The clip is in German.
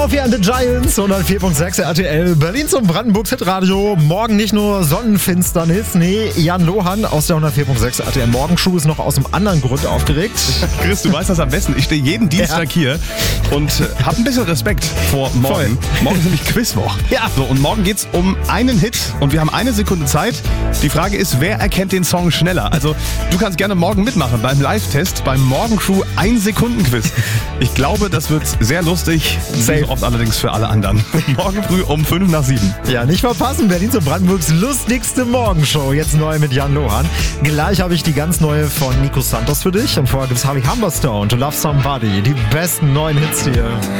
Murphy and the Giants, 104.6 RTL, Berlin zum Brandenburgs Hitradio. Morgen nicht nur Sonnenfinsternis, nee, Jan Lohan aus der 104.6 RTL Morgenshow ist noch aus einem anderen Grund aufgeregt. Chris, du weißt das am besten. Ich stehe jeden Dienstag hier und habe ein bisschen Respekt vor morgen. Voll. Morgen ist nämlich Quizwoch. Ja. So, und morgen geht's um einen Hit und wir haben 1 Sekunde Zeit. Die Frage ist, wer erkennt den Song schneller? Also du kannst gerne morgen mitmachen beim Live-Test, beim Morgenshow 1-Sekunden-Quiz. Ich glaube, das wird sehr lustig. Sehr oft allerdings für alle anderen. Morgen früh um 5:05. Ja, nicht verpassen, Berlin zum Brandenburgs lustigste Morgenshow. Jetzt neu mit Jan Lohan. Gleich habe ich die ganz neue von Nico Santos für dich. Und vorher gibt's Harvey Humberstone, To Love Somebody. Die besten neuen Hits hier.